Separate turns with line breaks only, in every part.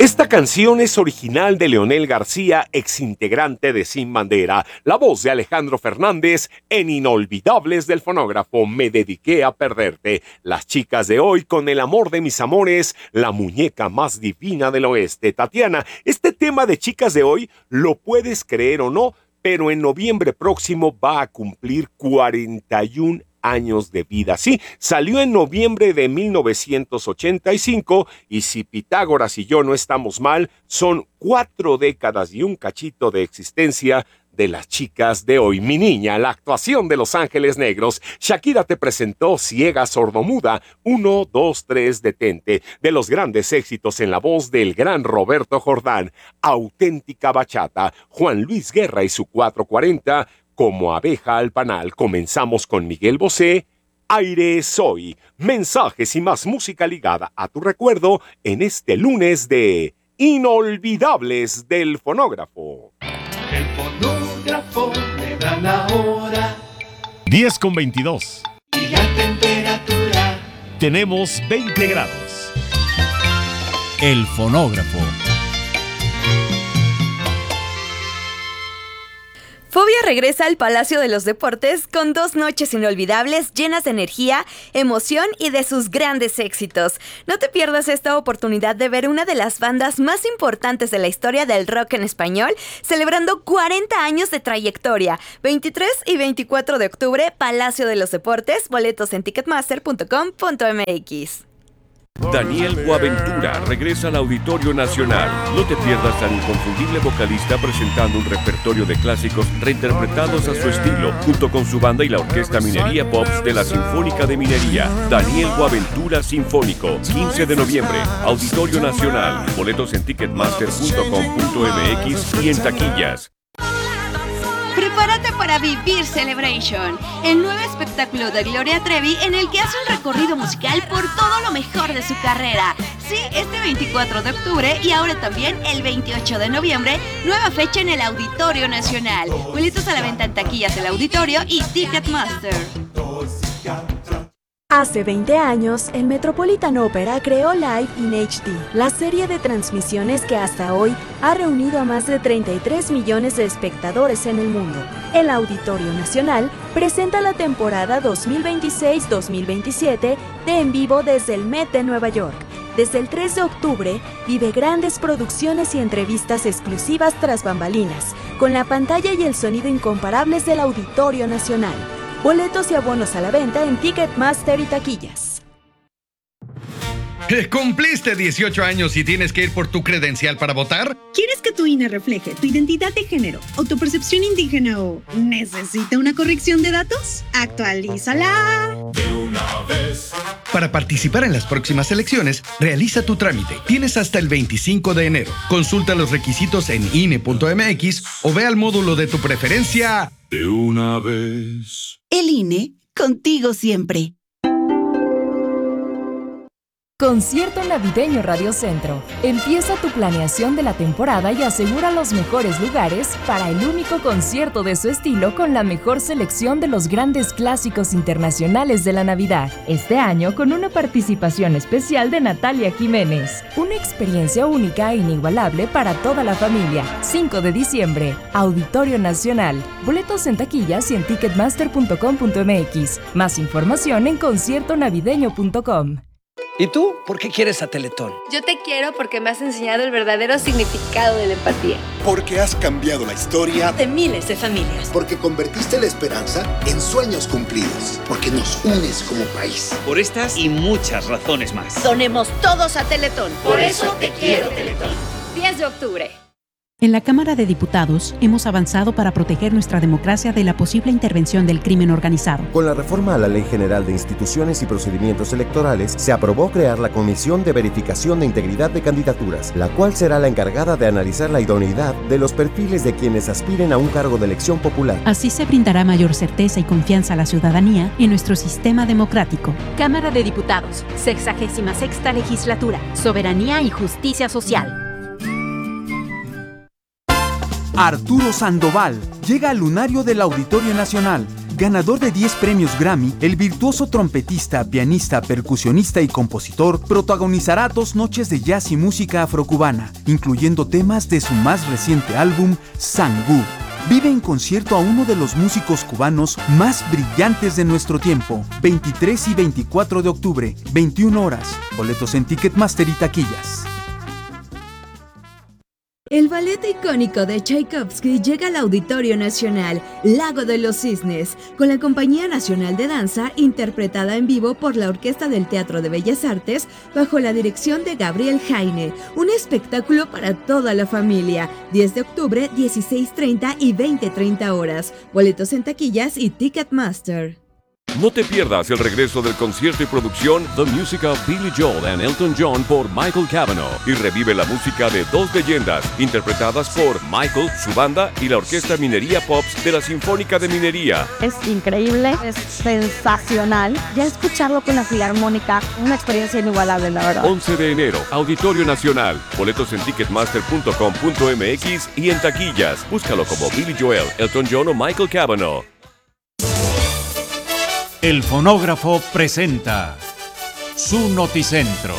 Esta canción es original de Leonel García, exintegrante de Sin Bandera. La voz de Alejandro Fernández en Inolvidables del Fonógrafo. Me dediqué a perderte. Las chicas de hoy con El amor de mis amores, la muñeca más divina del oeste. Tatiana, este tema de chicas de hoy, lo puedes creer o no, pero en noviembre próximo va a cumplir 41 años de vida. Sí, salió en noviembre de 1985 y si Pitágoras y yo no estamos mal, son 4 décadas y un cachito de existencia de las chicas de hoy. Mi niña, la actuación de Los Ángeles Negros. Shakira te presentó Ciega Sordomuda, 1, 2, 3, detente. De los grandes éxitos en la voz del gran Roberto Jordán, Auténtica Bachata, Juan Luis Guerra y su 440, Como abeja al panal. Comenzamos con Miguel Bosé, Aire Soy. Mensajes y más música ligada a tu recuerdo en este lunes de Inolvidables del Fonógrafo.
El fonógrafo le da la hora.
10:22.
Y la temperatura.
Tenemos 20 grados.
El fonógrafo.
Fobia regresa al Palacio de los Deportes con 2 noches inolvidables llenas de energía, emoción y de sus grandes éxitos. No te pierdas esta oportunidad de ver una de las bandas más importantes de la historia del rock en español, celebrando 40 años de trayectoria. 23 y 24 de octubre, Palacio de los Deportes, boletos en ticketmaster.com.mx.
Daniel Boaventura regresa al Auditorio Nacional. No te pierdas al inconfundible vocalista presentando un repertorio de clásicos reinterpretados a su estilo, junto con su banda y la Orquesta Minería Pops de la Sinfónica de Minería. Daniel Boaventura Sinfónico, 15 de noviembre, Auditorio Nacional. Boletos en ticketmaster.com.mx y en taquillas.
Prepárate para vivir Celebration, el nuevo espectáculo de Gloria Trevi en el que hace un recorrido musical por todo lo mejor de su carrera. Sí, este 24 de octubre y ahora también el 28 de noviembre, nueva fecha en el Auditorio Nacional. Boletos a la venta en taquillas del auditorio y Ticketmaster.
Hace 20 años, el Metropolitan Opera creó Live in HD, la serie de transmisiones que hasta hoy ha reunido a más de 33 millones de espectadores en el mundo. El Auditorio Nacional presenta la temporada 2026-2027 de En Vivo desde el Met de Nueva York. Desde el 3 de octubre, vive grandes producciones y entrevistas exclusivas tras bambalinas, con la pantalla y el sonido incomparables del Auditorio Nacional. Boletos y abonos a la venta en Ticketmaster y taquillas.
¿Cumpliste 18 años y tienes que ir por tu credencial para votar?
¿Quieres que tu INE refleje tu identidad de género o tu percepción indígena o necesita una corrección de datos? ¡Actualízala!
De una vez.
Para participar en las próximas elecciones, realiza tu trámite. Tienes hasta el 25 de enero. Consulta los requisitos en INE.mx o ve al módulo de tu preferencia.
De una vez.
El INE, contigo siempre.
Concierto Navideño Radio Centro. Empieza tu planeación de la temporada y asegura los mejores lugares para el único concierto de su estilo con la mejor selección de los grandes clásicos internacionales de la Navidad. Este año con una participación especial de Natalia Jiménez. Una experiencia única e inigualable para toda la familia. 5 de diciembre, Auditorio Nacional. Boletos en taquillas y en ticketmaster.com.mx. Más información en conciertonavideño.com.
¿Y tú? ¿Por qué quieres a Teletón?
Yo te quiero porque me has enseñado el verdadero significado de la empatía.
Porque has cambiado la historia
de miles de familias.
Porque convertiste la esperanza en sueños cumplidos. Porque nos unes como país.
Por estas y muchas razones más.
Donemos todos a Teletón.
Por eso te quiero, Teletón.
10 de octubre.
En la Cámara de Diputados hemos avanzado para proteger nuestra democracia de la posible intervención del crimen organizado.
Con la reforma a la Ley General de Instituciones y Procedimientos Electorales, se aprobó crear la Comisión de Verificación de Integridad de Candidaturas, la cual será la encargada de analizar la idoneidad de los perfiles de quienes aspiren a un cargo de elección popular.
Así se brindará mayor certeza y confianza a la ciudadanía en nuestro sistema democrático.
Cámara de Diputados, 66ª Legislatura, Soberanía y Justicia Social.
Arturo Sandoval llega al lunario del Auditorio Nacional. Ganador de 10 premios Grammy, el virtuoso trompetista, pianista, percusionista y compositor protagonizará 2 noches de jazz y música afrocubana, incluyendo temas de su más reciente álbum, Sangú. Vive en concierto a uno de los músicos cubanos más brillantes de nuestro tiempo, 23 y 24 de octubre, 21 horas. Boletos en Ticketmaster y taquillas.
El ballet icónico de Tchaikovsky llega al Auditorio Nacional, Lago de los Cisnes, con la Compañía Nacional de Danza, interpretada en vivo por la Orquesta del Teatro de Bellas Artes, bajo la dirección de Gabriel Jaine. Un espectáculo para toda la familia. 10 de octubre, 16:30 y 20:30 horas. Boletos en taquillas y Ticketmaster.
No te pierdas el regreso del concierto y producción The Music of Billy Joel and Elton John por Michael Cavanaugh y revive la música de 2 leyendas interpretadas por Michael, su banda y la Orquesta Minería Pops de la Sinfónica de Minería.
Es increíble, es sensacional. Ya escucharlo con la Filarmónica, una experiencia inigualable, la verdad.
11 de enero, Auditorio Nacional. Boletos en ticketmaster.com.mx y en taquillas. Búscalo como Billy Joel, Elton John o Michael Cavanaugh.
El fonógrafo presenta su Noticentro.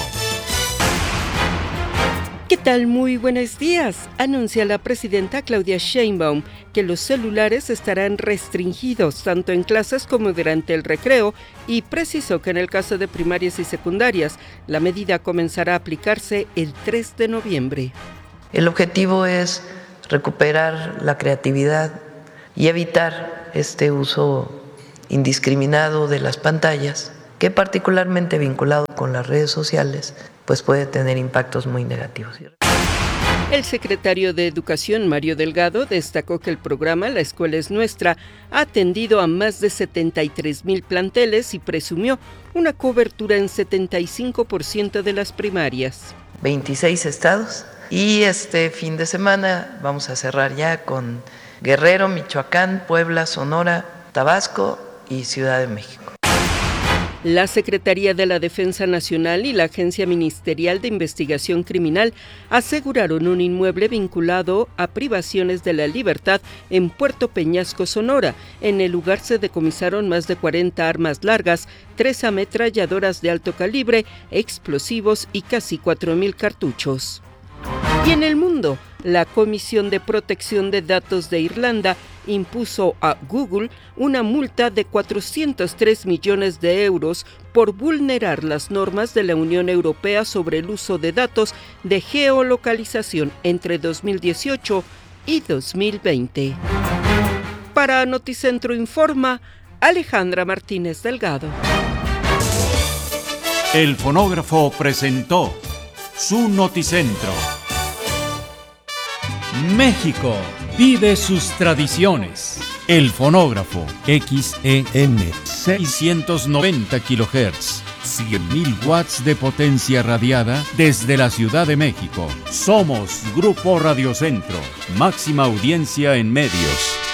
¿Qué tal? Muy buenos días. Anuncia la presidenta Claudia Sheinbaum que los celulares estarán restringidos tanto en clases como durante el recreo y precisó que en el caso de primarias y secundarias, la medida comenzará a aplicarse el 3 de noviembre.
El objetivo es recuperar la creatividad y evitar este uso indiscriminado de las pantallas, que particularmente vinculado con las redes sociales, pues puede tener impactos muy negativos.
El secretario de Educación, Mario Delgado, destacó que el programa La Escuela es Nuestra ha atendido a más de 73,000 planteles y presumió una cobertura en 75% de las primarias.
26 estados y este fin de semana vamos a cerrar ya con Guerrero, Michoacán, Puebla, Sonora, Tabasco y Ciudad de México.
La Secretaría de la Defensa Nacional y la Agencia Ministerial de Investigación Criminal aseguraron un inmueble vinculado a privaciones de la libertad en Puerto Peñasco, Sonora. En el lugar se decomisaron más de 40 armas largas, 3 ametralladoras de alto calibre, explosivos y casi 4,000 cartuchos. Y en el mundo, la Comisión de Protección de Datos de Irlanda impuso a Google una multa de 403 millones de euros por vulnerar las normas de la Unión Europea sobre el uso de datos de geolocalización entre 2018 y 2020. Para Noticentro Informa, Alejandra Martínez Delgado.
El fonógrafo presentó su Noticentro. México vive sus tradiciones. El fonógrafo XEN 690 kHz, 100,000 watts de potencia radiada desde la Ciudad de México. Somos Grupo Radio Centro, máxima audiencia en medios.